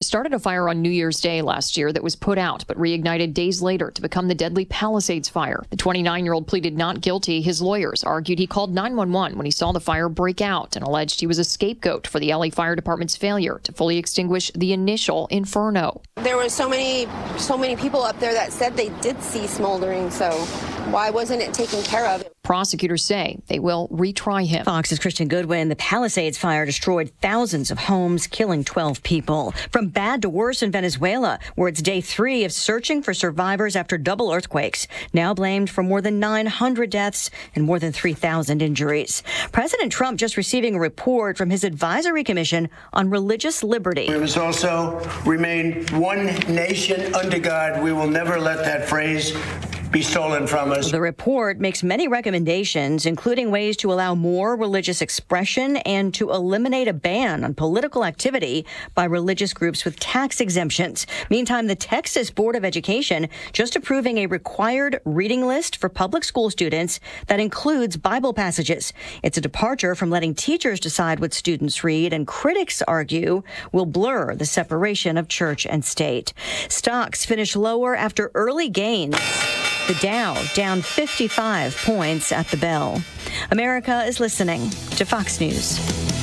started a fire on New Year's Day last year that was put out but reignited days later to become the deadly Palisades fire. The 29-year-old pleaded not guilty. His lawyers argued he called 911 when he saw the fire break out and alleged he was a scapegoat for the LA Fire Department's failure to fully extinguish the initial inferno. There were so many people up there that said they did see smoldering, so why wasn't it taken care of? Prosecutors say they will retry him. Fox's Christian Goodwin. The Palisades fire destroyed thousands of homes, killing 12 people. From bad to worse in Venezuela, where it's day 3 of searching for survivors after double earthquakes, now blamed for more than 900 deaths and more than 3,000 injuries. President Trump just receiving a report from his advisory commission on religious liberty. We must also remain one nation under God. We will never let that phrase be stolen from us. The report makes many recommendations, including ways to allow more religious expression and to eliminate a ban on political activity by religious groups with tax exemptions. Meantime, the Texas Board of Education just approving a required reading list for public school students that includes Bible passages. It's a departure from letting teachers decide what students read, and critics argue will blur the separation of church and state. Stocks finish lower after early gains. The Dow down 55 points at the bell. America is listening to Fox News.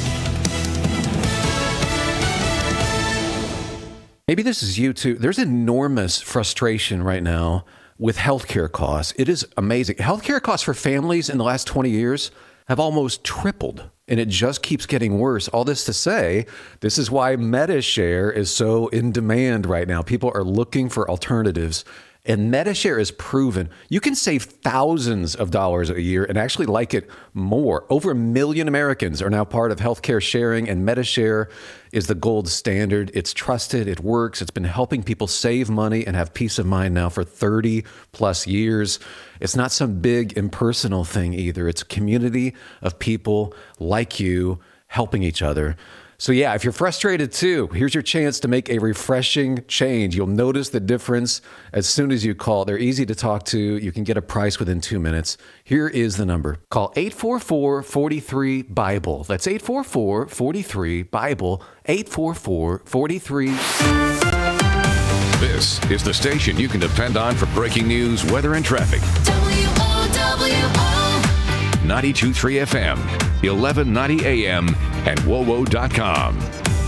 Maybe this is you too. There's enormous frustration right now with healthcare costs. It is amazing. Healthcare costs for families in the last 20 years have almost tripled, and it just keeps getting worse. All this to say, this is why MediShare is so in demand right now. People are looking for alternatives. And MediShare is proven you can save thousands of dollars a year and actually like it more. Over 1 million Americans are now part of healthcare sharing, and MediShare is the gold standard. It's trusted. It works. It's been helping people save money and have peace of mind now for 30 plus years. It's not some big impersonal thing either. It's a community of people like you helping each other. So yeah, if you're frustrated too, here's your chance to make a refreshing change. You'll notice the difference as soon as you call. They're easy to talk to. You can get a price within 2 minutes. Here is the number. Call 844-43-BIBLE. That's 844-43-BIBLE. 844-43. This is the station you can depend on for breaking news, weather, and traffic. WOWO. 92.3 FM, 1190 AM, and WOWO.com.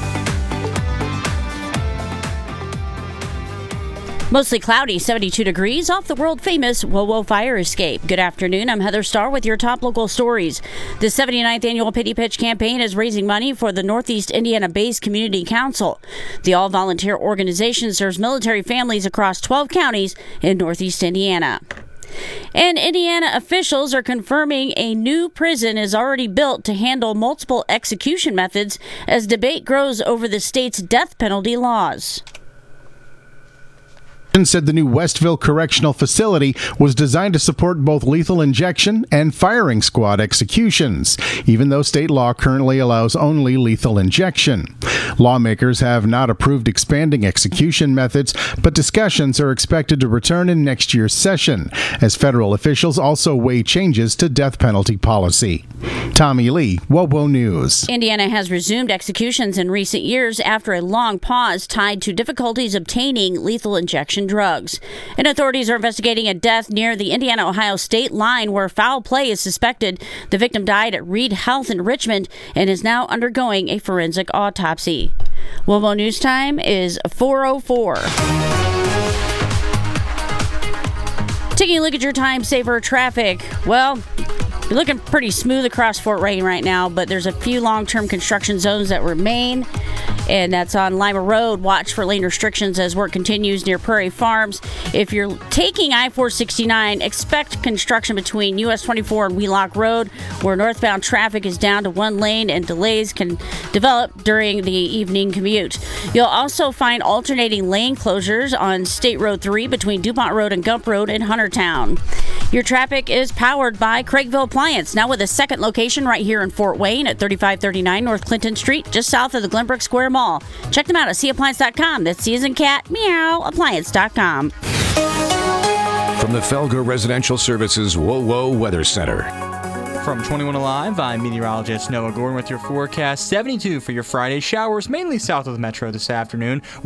Mostly cloudy, 72 degrees off the world-famous WOWO fire escape. Good afternoon. I'm Heather Starr with your top local stories. The 79th Annual Pity Pitch campaign is raising money for the Northeast Indiana-based Community Council. The all-volunteer organization serves military families across 12 counties in Northeast Indiana. And Indiana officials are confirming a new prison is already built to handle multiple execution methods as debate grows over the state's death penalty laws. Said the new Westville Correctional Facility was designed to support both lethal injection and firing squad executions, even though state law currently allows only lethal injection. Lawmakers have not approved expanding execution methods, but discussions are expected to return in next year's session, as federal officials also weigh changes to death penalty policy. Tommy Lee, WOWO News. Indiana has resumed executions in recent years after a long pause tied to difficulties obtaining lethal injection drugs. And authorities are investigating a death near the Indiana-Ohio state line where foul play is suspected. The victim died at Reed Health in Richmond and is now undergoing a forensic autopsy. WOWO News Time is 4:04. Taking a look at your time saver traffic. Well, you're looking pretty smooth across Fort Wayne right now, but there's a few long-term construction zones that remain, and that's on Lima Road. Watch for lane restrictions as work continues near Prairie Farms. If you're taking I-469, expect construction between US 24 and Wheelock Road, where northbound traffic is down to one lane and delays can develop during the evening commute. You'll also find alternating lane closures on State Road 3 between DuPont Road and Gump Road in Huntertown. Your traffic is powered by Craigville Appliance, now with a second location right here in Fort Wayne at 3539 North Clinton Street, just south of the Glenbrook Square Mall. Check them out at cappliance.com. That's C as in cat, meow, appliance.com. From the Felger Residential Services WOWO Weather Center. From 21 Alive, I'm meteorologist Noah Gordon with your forecast. 72 for your Friday. Showers mainly south of the metro this afternoon.